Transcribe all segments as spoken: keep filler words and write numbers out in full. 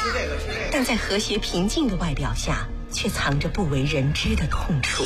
但在和谐平静的外表下，却藏着不为人知的痛楚。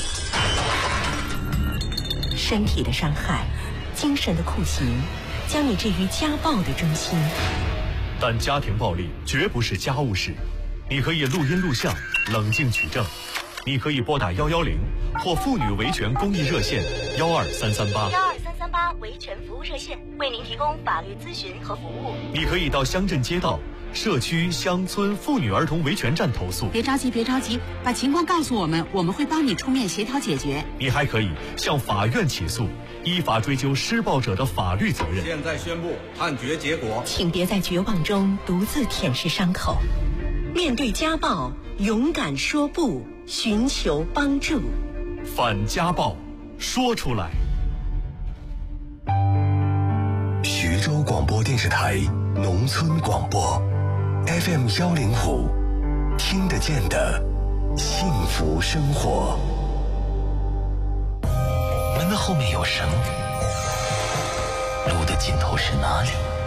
身体的伤害，精神的酷刑，将你置于家暴的中心。 但家庭暴力绝不是家务事，你可以录音录像，冷静取证。你可以拨打幺幺零或妇女维权公益热线幺二三三八。 幺二三三八维权服务热线为您提供法律咨询和服务。 你可以到乡镇街道、社区、乡村妇女儿童维权站投诉。 别着急，别着急，把情况告诉我们，我们会帮你出面协调解决。 你还可以向法院起诉，依法追究施暴者的法律责任。 现在宣布判决结果， 请别在绝望中独自舔舐伤口，面对家暴，勇敢说不，寻求帮助。 反家暴，说出来。 徐州广播电视台农村广播 F M 幺零五，听得见的幸福生活。 门的后面有绳，路的尽头是哪里？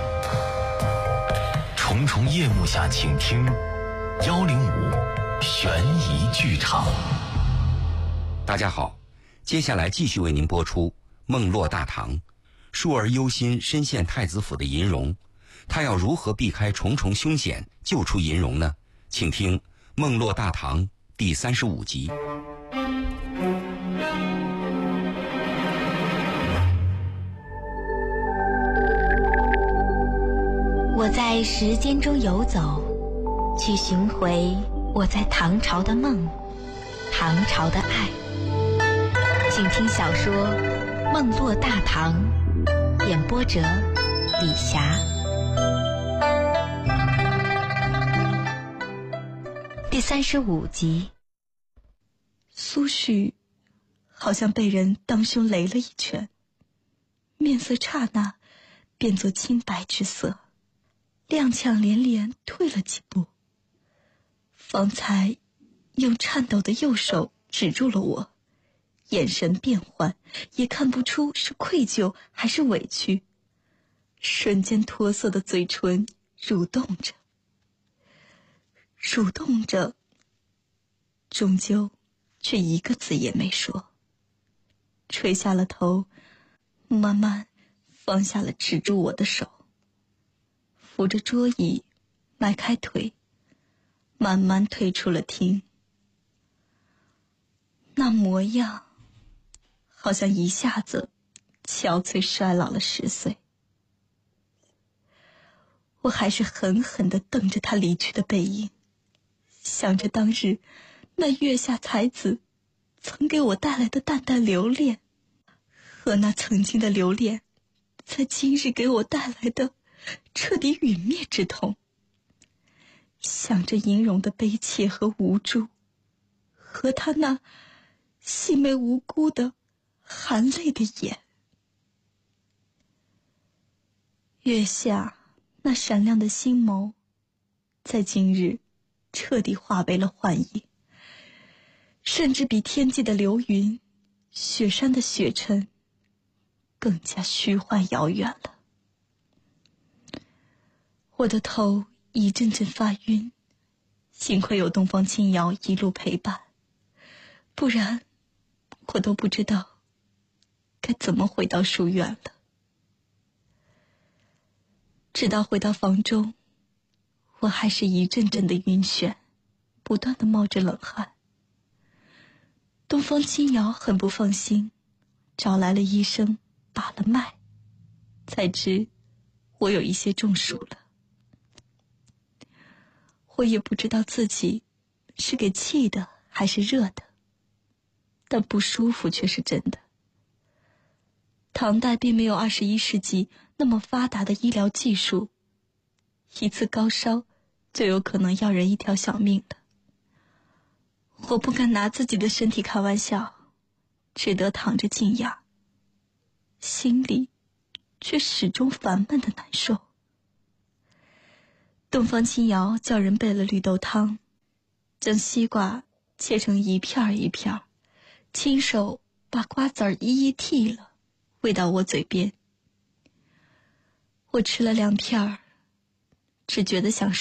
重重夜幕下，请听幺零五悬疑剧场。 大家好，接下来继续为您播出《梦落大唐》。淑儿忧心深陷太子府的银荣，他要如何避开重重凶险，救出银荣呢？请听《梦落大唐》第三十五集。 我在时间中游走，去寻回我在唐朝的梦，唐朝的爱。请听小说《梦落大唐》，演播者李霞。第三十五集。 苏旭好像被人当胸雷了一拳，面色刹那变作青白之色，踉跄连连退了几步。方才用颤抖的右手指住了我，眼神变幻，也看不出是愧疚还是委屈。瞬间脱色的嘴唇蠕动着，蠕动着，终究却一个字也没说，垂下了头，慢慢放下了指住我的手，扶着桌椅，迈开腿，慢慢退出了厅。那模样好像一下子憔悴衰老了十岁。我还是狠狠地瞪着他离去的背影，想着当日那月下才子曾给我带来的淡淡留恋，和那曾经的留恋在今日给我带来的彻底陨灭之痛。想着银荣的悲切和无助，和他那细眉无辜的含泪的眼。月下那闪亮的星眸，在今日彻底化为了幻影，甚至比天际的流云、雪山的雪尘更加虚幻遥远了。我的头一阵阵发晕，幸亏有东方青瑶一路陪伴，不然我都不知道该怎么回到书院了。直到回到房中，我还是一阵阵的晕眩，不断的冒着冷汗。东方青瑶很不放心，找来了医生把了脉，才知我有一些中暑了。我也不知道自己是给气的还是热的，但不舒服却是真的。唐代并没有二十一世纪那么发达的医疗技术，一次高烧就有可能要人一条小命的。我不敢拿自己的身体开玩笑，只得躺着静养，心里却始终烦闷的难受。东方青瑶叫人备了绿豆汤，将西瓜切成一片一片，亲手把瓜子儿一一剔了，喂到我嘴边。我吃了两片，只觉得想